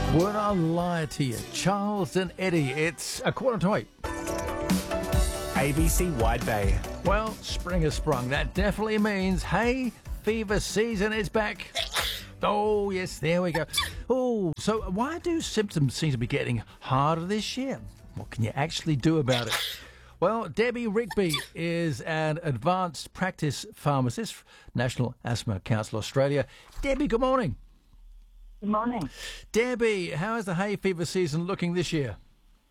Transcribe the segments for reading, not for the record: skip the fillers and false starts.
Would I lie to you? Charles and Eddie, it's 7:45. ABC Wide Bay. Well, spring has sprung. That definitely means hay fever season is back. Oh, yes, there we go. Oh, so why do symptoms seem to be getting harder this year? What can you actually do about it? Well, Debbie Rigby is an advanced practice pharmacist, National Asthma Council Australia. Debbie, good morning. Good morning. Debbie, how is the hay fever season looking this year?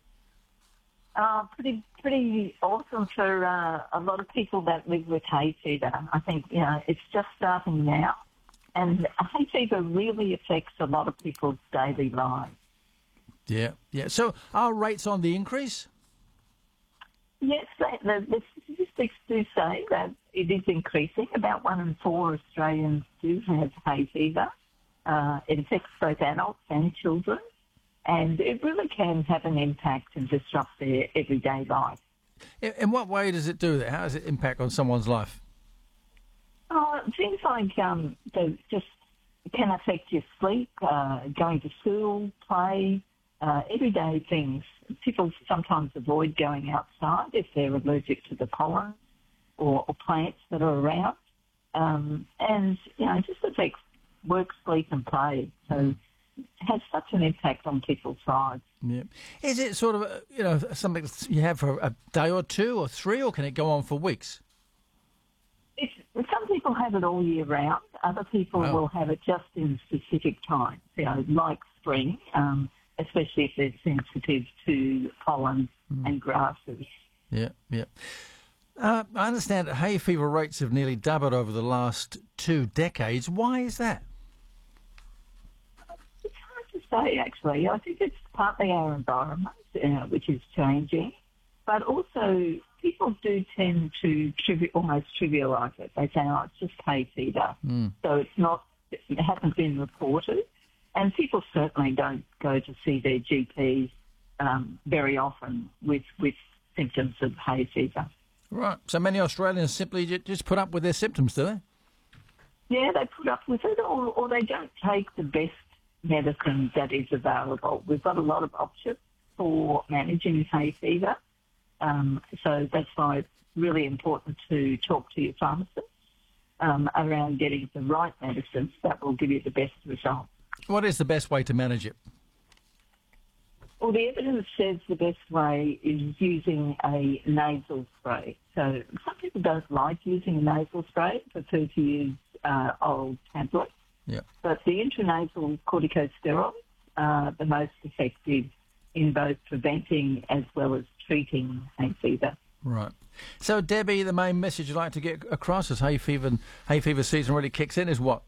Pretty awesome for a lot of people that live with hay fever. I think, it's just starting now. And hay fever really affects a lot of people's daily lives. Yeah. So are rates on the increase? Yes, the statistics do say that it is increasing. About 1 in 4 Australians do have hay fever. It affects both adults and children. And it really can have an impact and disrupt their everyday life. In what way does it do that? How does it impact on someone's life? Things like they just can affect your sleep, going to school, play, everyday things. People sometimes avoid going outside if they're allergic to the pollen or plants that are around. And, it just affects work, sleep and play. So it has such an impact on people's lives. Yeah. Is it sort of, something that you have for a day or two or three, or can it go on for weeks? Some people have it all year round. Other people will have it just in specific times, like spring, especially if they're sensitive to pollen and grasses. Yeah. I understand that hay fever rates have nearly doubled over the last 2 decades. Why is that? It's hard to say, actually. I think it's partly our environment, which is changing, but also people do tend to almost trivialise it. They say, it's just hay fever. So it hasn't been reported. And people certainly don't go to see their GPs very often with symptoms of hay fever. Right. So many Australians simply just put up with their symptoms, do they? Yeah, they put up with it, or they don't take the best medicine that is available. We've got a lot of options for managing hay fever. So that's why it's really important to talk to your pharmacist around getting the right medicines that will give you the best result. What is the best way to manage it? Well, the evidence says the best way is using a nasal spray. So some people don't like using a nasal spray, prefer to use oral tablets. Yeah. But the intranasal corticosteroids are the most effective in both preventing as well as treating hay fever. Right. So, Debbie, the main message you'd like to get across as hay fever season really kicks in is what?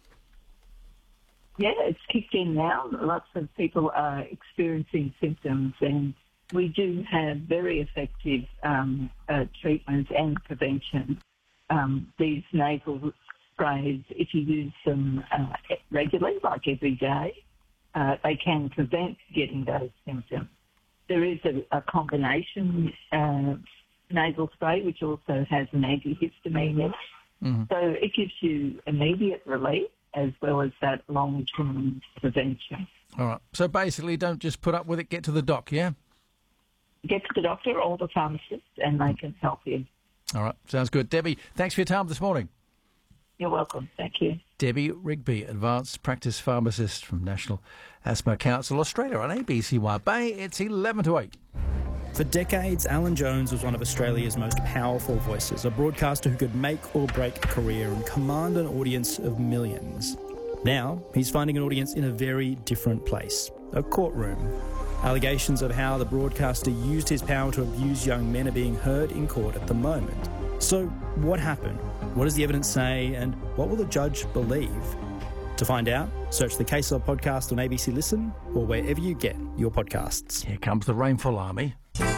Yeah, it's kicked in now. Lots of people are experiencing symptoms, and we do have very effective treatments and prevention. These nasal sprays, if you use them regularly, like every day, they can prevent getting those symptoms. There is a combination nasal spray, which also has an antihistamine in it. Mm-hmm. So it gives you immediate relief as well as that long-term prevention. All right. So basically, don't just put up with it, get to the doc, yeah? Get to the doctor or the pharmacist, and they can help you. All right. Sounds good. Debbie, thanks for your time this morning. You're welcome. Thank you. Debbie Rigby, advanced practice pharmacist from National Asthma Council Australia on ABC Wide Bay. It's 7:50. For decades, Alan Jones was one of Australia's most powerful voices, a broadcaster who could make or break a career and command an audience of millions. Now, he's finding an audience in a very different place, a courtroom. Allegations of how the broadcaster used his power to abuse young men are being heard in court at the moment. So, what happened? What does the evidence say? And what will the judge believe? To find out, search the Case Law podcast on ABC Listen or wherever you get your podcasts. Here comes the rainfall army.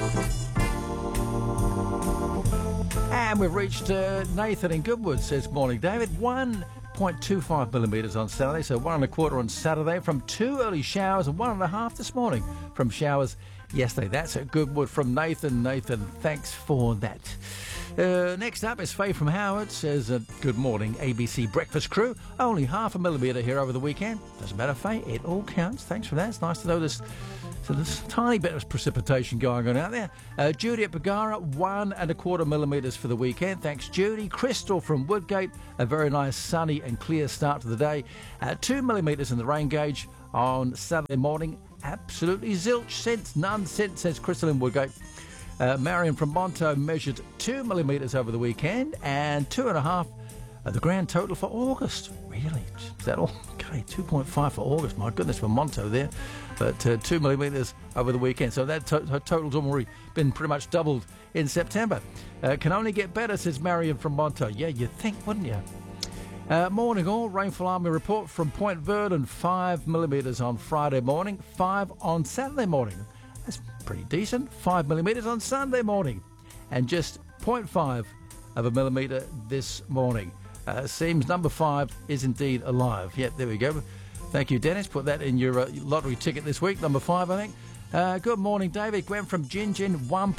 And we've reached Nathan in Goodwood, says morning, David. 1.25 millimetres on Saturday, so 1.25 on Saturday from 2 early showers and 1.5 this morning from showers yesterday. That's at Goodwood from Nathan. Nathan, thanks for that. Next up is Faye from Howard, says, good morning, ABC breakfast crew. Only 0.5 millimetre here over the weekend. Doesn't matter, Faye, it all counts. Thanks for that. It's nice to know this. So there's a tiny bit of precipitation going on out there. Judy at Bagara, 1.25 millimetres for the weekend. Thanks, Judy. Crystal from Woodgate, a very nice sunny and clear start to the day. 2 millimetres in the rain gauge on Saturday morning. Absolutely zilch. Sense, none sense, says Crystal in Woodgate. Marion from Monto measured 2 millimetres over the weekend and 2.5 the grand total for August. Really? Is that all? Okay, 2.5 for August. My goodness, for Monto there. But 2 millimetres over the weekend. So that total's already been pretty much doubled in September. Can only get better, says Marion from Monto. Yeah, you'd think, wouldn't you? Morning all. Rainfall Army report from Point Verdon. 5 millimetres on Friday morning. 5 on Saturday morning. That's pretty decent. 5 millimetres on Sunday morning. And just 0.5 of a millimetre this morning. Seems number 5 is indeed alive. Yep, there we go. Thank you, Dennis. Put that in your lottery ticket this week, number 5, I think. Good morning, David. Gwen from Gingin,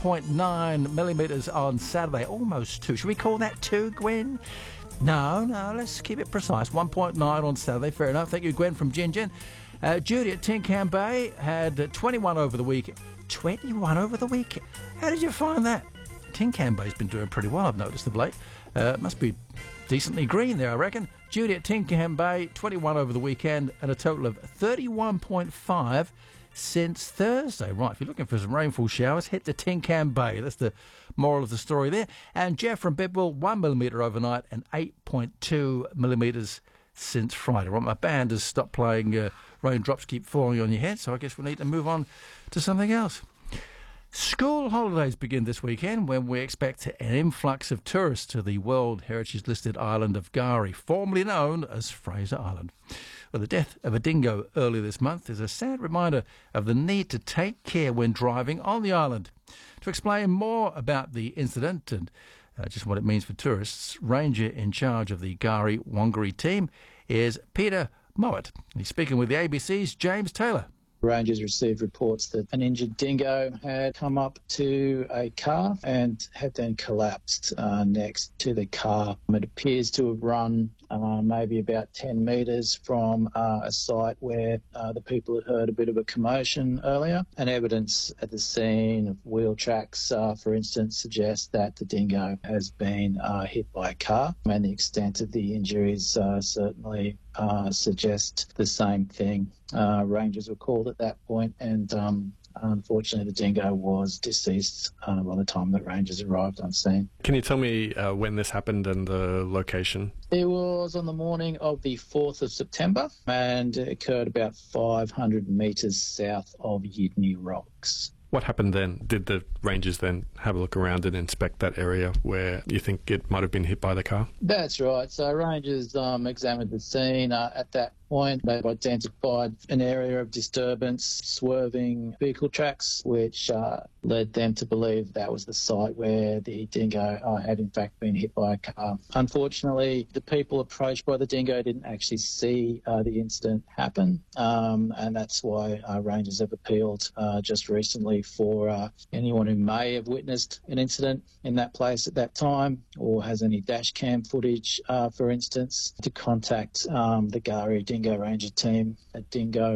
1.9 millimetres on Saturday. Almost 2. Should we call that 2, Gwen? No, let's keep it precise. 1.9 on Saturday. Fair enough. Thank you, Gwen from Gingin. Judy at Tin Can Bay had 21 over the week. 21 over the week? How did you find that? Tin Can Bay's been doing pretty well, I've noticed of late. Must be decently green there, I reckon. Judy at Tin Can Bay, 21 over the weekend, and a total of 31.5 since Thursday. Right, if you're looking for some rainfall showers, head to Tin Can Bay. That's the moral of the story there. And Jeff from Bedwell, 1 millimetre overnight and 8.2 millimetres since Friday. Right, my band has stopped playing Raindrops Keep Falling on Your Head, so I guess we need to move on to something else. School holidays begin this weekend when we expect an influx of tourists to the World Heritage listed island of Gari, formerly known as Fraser Island. Well, the death of a dingo earlier this month is a sad reminder of the need to take care when driving on the island. To explain more about the incident and just what it means for tourists, ranger in charge of the Gari Wangari team is Peter Mowat. He's speaking with the ABC's James Taylor. Rangers received reports that an injured dingo had come up to a car and had then collapsed next to the car. It appears to have run maybe about 10 metres from a site where the people had heard a bit of a commotion earlier. And evidence at the scene of wheel tracks, for instance, suggests that the dingo has been hit by a car. And the extent of the injuries certainly suggest the same thing. Rangers were called at that point, and unfortunately the dingo was deceased by the time that Rangers arrived on scene. Can you tell me when this happened and the location? It was on the morning of the 4th of September, and it occurred about 500 metres south of Yidney Rocks. What happened then? Did the Rangers then have a look around and inspect that area where you think it might have been hit by the car? That's right. So Rangers examined the scene. At that point, they've identified an area of disturbance, swerving vehicle tracks, which led them to believe that was the site where the dingo had in fact been hit by a car. Unfortunately, the people approached by the dingo didn't actually see the incident happen, and that's why Rangers have appealed just recently for anyone who may have witnessed an incident in that place at that time or has any dash cam footage, for instance, to contact the Gari Dingo Ranger team at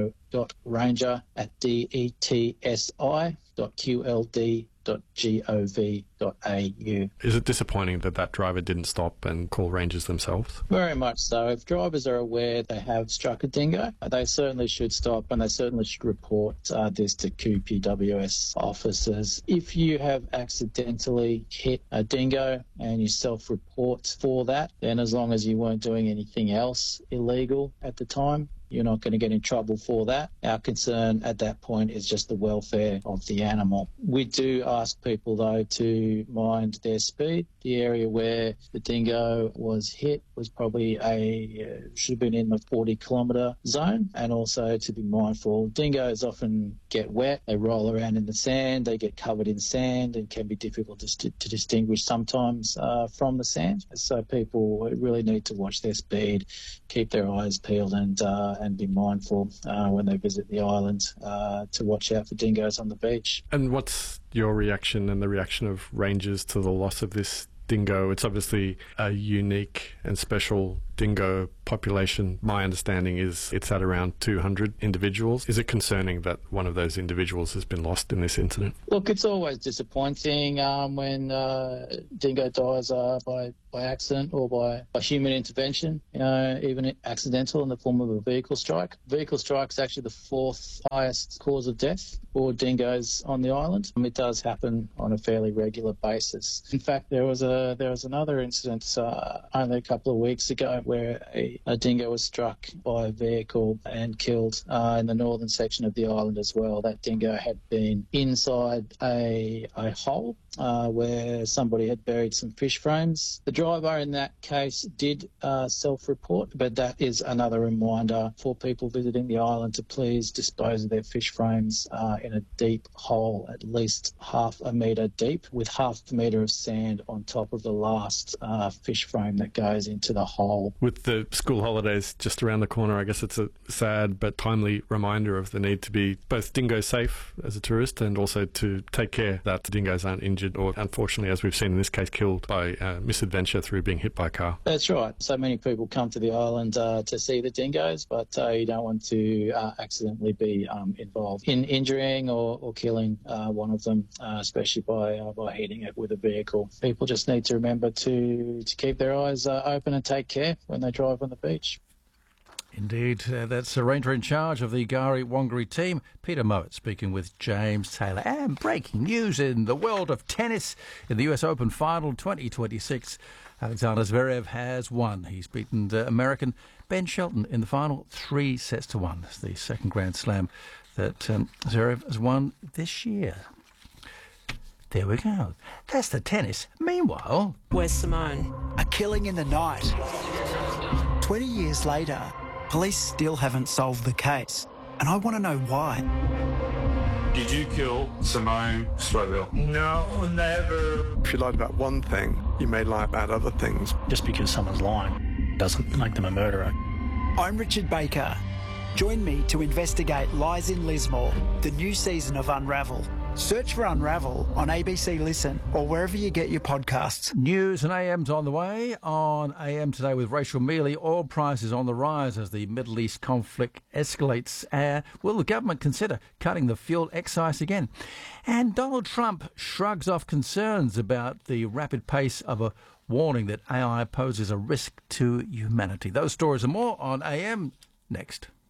dingo.ranger@detsi.qld.gov.au. Is it disappointing that driver didn't stop and call Rangers themselves? Very much so. If drivers are aware they have struck a dingo, they certainly should stop and they certainly should report this to QPWS officers. If you have accidentally hit a dingo and you self-report for that, then as long as you weren't doing anything else illegal at the time, you're not going to get in trouble for that. Our concern at that point is just the welfare of the animal. We do ask people, though, to mind their speed. The area where the dingo was hit was probably should have been in the 40-kilometre zone, and also to be mindful, dingoes often get wet, they roll around in the sand, they get covered in sand and can be difficult to distinguish sometimes from the sand. So people really need to watch their speed, keep their eyes peeled and be mindful when they visit the island to watch out for dingoes on the beach. And what's your reaction and the reaction of Rangers to the loss of this dingo. It's obviously a unique and special dingo population. My understanding is it's at around 200 individuals. Is it concerning that one of those individuals has been lost in this incident? Look, it's always disappointing when dingo dies by accident or by human intervention, even accidental in the form of a vehicle strike. Vehicle strike is actually the fourth highest cause of death for dingoes on the island. It does happen on a fairly regular basis. In fact, there was another incident only a couple of weeks ago where a dingo was struck by a vehicle and killed in the northern section of the island as well. That dingo had been inside a hole where somebody had buried some fish frames. The driver in that case did self-report, but that is another reminder for people visiting the island to please dispose of their fish frames in a deep hole, at least half a metre deep, with half a metre of sand on top of the last fish frame that goes into the hole. With the school holidays just around the corner, I guess it's a sad but timely reminder of the need to be both dingo safe as a tourist and also to take care that dingoes aren't injured or, unfortunately, as we've seen in this case, killed by misadventure through being hit by a car. That's right. So many people come to the island to see the dingoes, but you don't want to accidentally be involved in injuring or killing one of them, especially by hitting it with a vehicle. People just need to remember to keep their eyes open and take care when they drive on the beach. Indeed, that's the ranger in charge of the Gari Wangari team, Peter Mowat, speaking with James Taylor. And breaking news in the world of tennis in the US Open Final 2026. Alexander Zverev has won. He's beaten American Ben Shelton in the final 3-1. It's the second Grand Slam that Zverev has won this year. There we go. That's the tennis. Meanwhile... Where's Simone? A killing in the night. 20 years later, police still haven't solved the case. And I want to know why. Did you kill Simone Stroville? No, never. If you lied about one thing, you may lie about other things. Just because someone's lying doesn't make them a murderer. I'm Richard Baker. Join me to investigate Lies in Lismore, the new season of Unravel. Search for Unravel on ABC Listen or wherever you get your podcasts. News and AM's on the way. On AM today with Rachel Mealy, oil prices on the rise as the Middle East conflict escalates. Will the government consider cutting the fuel excise again? And Donald Trump shrugs off concerns about the rapid pace of a warning that AI poses a risk to humanity. Those stories and more on AM next.